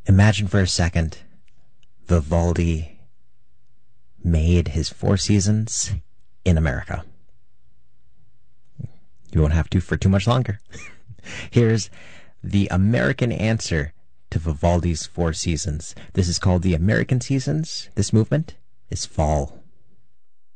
Imagine for a second Vivaldi made his Four Seasons in America. You won't have to for too much longer. Here's the American answer to Vivaldi's Four Seasons. This is called the American Seasons. This movement is fall.